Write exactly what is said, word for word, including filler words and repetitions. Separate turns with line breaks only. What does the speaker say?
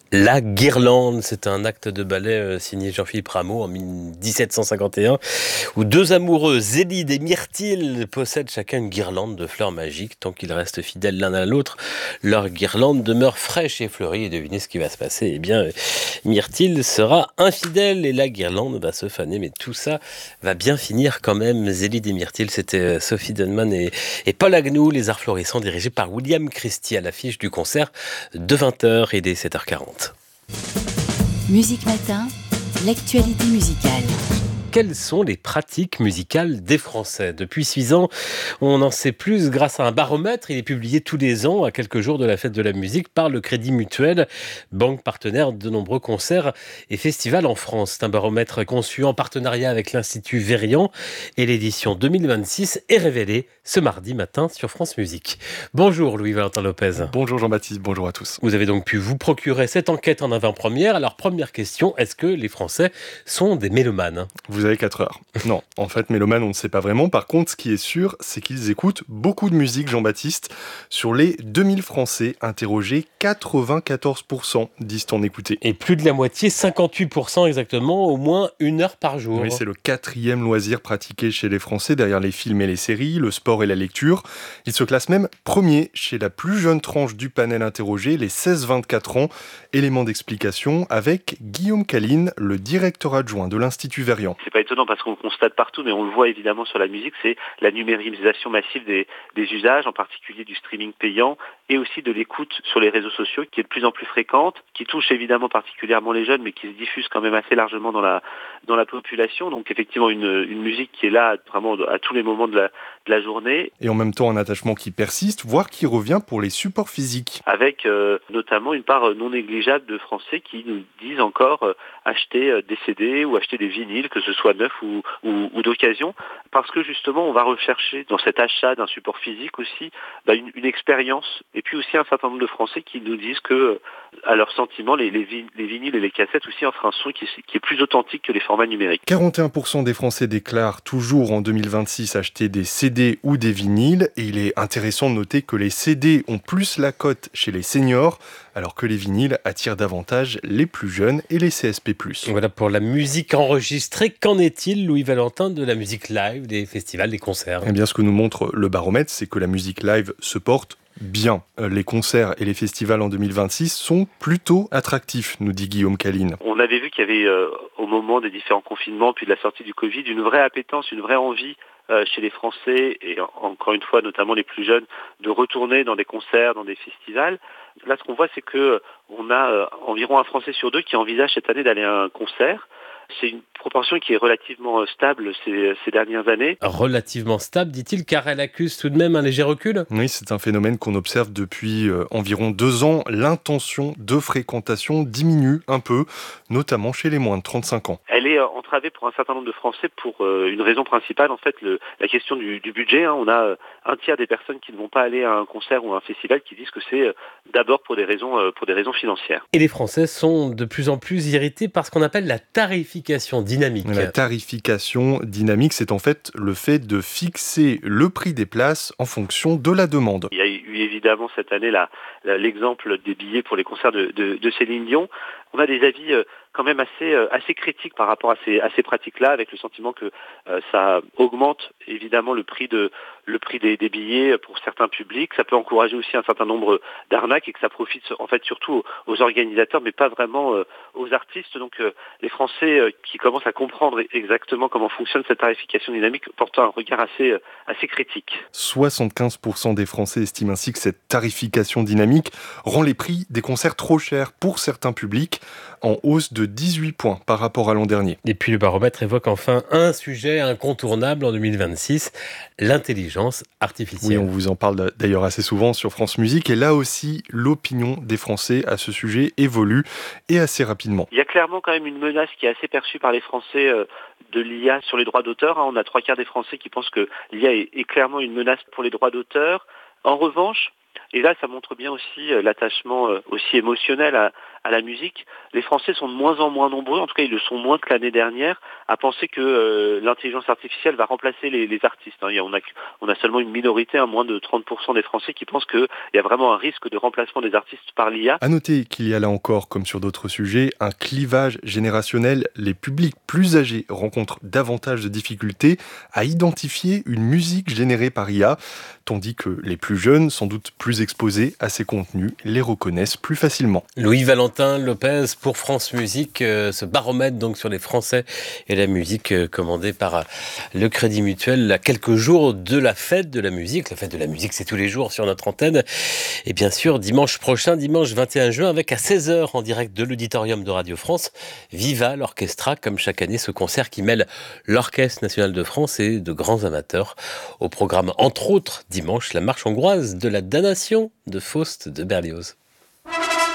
La Guirlande, c'est un acte de ballet euh, signé Jean-Philippe Rameau en dix-sept cent cinquante et un, où deux amoureux, Zélide et Myrtille, possèdent chacun une guirlande de fleurs magiques. Tant qu'ils restent fidèles l'un à l'autre, leur guirlande demeure fraîche et fleurie. Et devinez ce qui va se passer. Eh bien, euh, Myrtille sera infidèle et la guirlande va se faner. Mais tout ça va bien finir quand même. Zélide et Myrtille, c'était euh, Sophie Dunman et, et Paul Agnew, les arts florissants dirigés par William Christie à l'affiche du concert de vingt heures et dès sept heures quarante.
Musique Matin, l'actualité musicale.
Quelles sont les pratiques musicales des Français ? Depuis six ans, on en sait plus grâce à un baromètre. Il est publié tous les ans, à quelques jours de la fête de la musique, par le Crédit Mutuel, banque partenaire de nombreux concerts et festivals en France. C'est un baromètre conçu en partenariat avec l'Institut Verian et l'édition deux mille vingt-six est révélée ce mardi matin sur France Musique. Bonjour Louis-Valentin Lopez.
Bonjour Jean-Baptiste, bonjour à tous.
Vous avez donc pu vous procurer cette enquête en avant-première. Alors première question, est-ce que les Français sont des mélomanes ?
Vous avez quatre heures. Non, en fait, mélomanes, on ne sait pas vraiment. Par contre, ce qui est sûr, c'est qu'ils écoutent beaucoup de musique, Jean-Baptiste. Sur les deux mille Français interrogés, quatre-vingt-quatorze pour cent disent en écouter.
Et plus de la moitié, cinquante-huit pour cent exactement, au moins une heure par jour.
Oui, c'est le quatrième loisir pratiqué chez les Français, derrière les films et les séries, le sport et la lecture. Il se classe même premier chez la plus jeune tranche du panel interrogé, les seize vingt-quatre ans. Élément d'explication avec Guillaume Caline, le directeur adjoint de l'Institut Verian.
C'est pas étonnant parce qu'on le constate partout, mais on le voit évidemment sur la musique, c'est la numérisation massive des, des usages, en particulier du streaming payant et aussi de l'écoute sur les réseaux sociaux qui est de plus en plus fréquente, qui touche évidemment particulièrement les jeunes, mais qui se diffuse quand même assez largement dans la dans la population. Donc effectivement une, une musique qui est là vraiment à tous les moments de la, de la journée.
Et en même temps un attachement qui persiste, voire qui revient pour les supports physiques.
Avec euh, notamment une part non négligeable de Français qui nous disent encore euh, acheter euh, des C D ou acheter des vinyles, que ce soit neuf ou, ou, ou d'occasion, parce que justement on va rechercher dans cet achat d'un support physique aussi bah, une, une expérience, et puis aussi un certain nombre de Français qui nous disent que à leur sentiment les, les, les vinyles et les cassettes aussi offrent un son qui, qui est plus authentique que les formats numériques.
quarante et un pour cent des Français déclarent toujours en deux mille vingt-six acheter des C D ou des vinyles, et il est intéressant de noter que les C D ont plus la cote chez les seniors, alors que les vinyles attirent davantage les plus jeunes et les C S P plus.
Voilà pour la musique enregistrée. Qu'en est-il, Louis-Valentin, de la musique live, des festivals, des concerts ?
Eh bien, ce que nous montre le baromètre, c'est que la musique live se porte bien. Les concerts et les festivals en deux mille vingt-six sont plutôt attractifs, nous dit Guillaume Caline.
On avait vu qu'il y avait, euh, au moment des différents confinements, puis de la sortie du Covid, une vraie appétence, une vraie envie euh, chez les Français, et encore une fois, notamment les plus jeunes, de retourner dans des concerts, dans des festivals. Là, ce qu'on voit, c'est que on a euh, environ un Français sur deux qui envisage cette année d'aller à un concert. C'est une proportion qui est relativement stable ces, ces dernières années.
Relativement stable, dit-il, car elle accuse tout de même un léger recul ?
Oui, c'est un phénomène qu'on observe depuis euh, environ deux ans. L'intention de fréquentation diminue un peu, notamment chez les moins de trente-cinq ans.
Elle est entravée pour un certain nombre de Français pour euh, une raison principale, en fait, le, la question du, du budget. Hein. On a euh, un tiers des personnes qui ne vont pas aller à un concert ou à un festival qui disent que c'est euh, d'abord pour des raisons, euh, pour des raisons financières.
Et les Français sont de plus en plus irrités par ce qu'on appelle la tarification dynamique.
La tarification dynamique, c'est en fait le fait de fixer le prix des places en fonction de la demande.
Il y a eu évidemment cette année là, l'exemple des billets pour les concerts de, de, de Céline Dion. On a des avis euh, quand même assez, euh, assez critiques par rapport à ces, à ces pratiques-là, avec le sentiment que euh, ça augmente évidemment le prix, de, le prix des, des billets pour certains publics. Ça peut encourager aussi un certain nombre d'arnaques et que ça profite en fait surtout aux, aux organisateurs, mais pas vraiment euh, aux artistes. Donc euh, les Français euh, qui commencent à comprendre exactement comment fonctionne cette tarification dynamique portent un regard assez, euh, assez critique.
soixante-quinze pour cent des Français estiment ainsi que cette tarification dynamique rend les prix des concerts trop chers pour certains publics, en hausse de dix-huit points par rapport à l'an dernier.
Et puis le baromètre évoque enfin un sujet incontournable en deux mille vingt-six, l'intelligence artificielle.
Oui, on vous en parle d'ailleurs assez souvent sur France Musique, et là aussi, l'opinion des Français à ce sujet évolue, et assez rapidement.
Il y a clairement quand même une menace qui est assez perçue par les Français euh, de l'I A sur les droits d'auteur. On a trois quarts des Français qui pensent que l'I A est, est clairement une menace pour les droits d'auteur. En revanche, Et là, ça montre bien aussi euh, l'attachement euh, aussi émotionnel à, à la musique. Les Français sont de moins en moins nombreux, en tout cas ils le sont moins que l'année dernière, à penser que euh, l'intelligence artificielle va remplacer les, les artistes. Hein. Il y a, on, a, on a seulement une minorité, hein, moins de trente pour cent des Français qui pensent qu'il y a vraiment un risque de remplacement des artistes par l'I A.
À noter qu'il y a là encore, comme sur d'autres sujets, un clivage générationnel. Les publics plus âgés rencontrent davantage de difficultés à identifier une musique générée par I A, tandis que les plus jeunes, sans doute plus exposés à ces contenus, les reconnaissent plus facilement.
Louis-Valentin Lopez pour France Musique, euh, ce baromètre donc sur les Français et la musique euh, commandé par euh, le Crédit Mutuel à quelques jours de la fête de la musique. La fête de la musique, c'est tous les jours sur notre antenne. Et bien sûr, dimanche prochain, dimanche vingt et un juin, avec à seize heures en direct de l'auditorium de Radio France, Viva l'Orchestra, comme chaque année, ce concert qui mêle l'Orchestre national de France et de grands amateurs. Au programme, entre autres, dimanche, la marche hongroise de la damnation de Faust de Berlioz.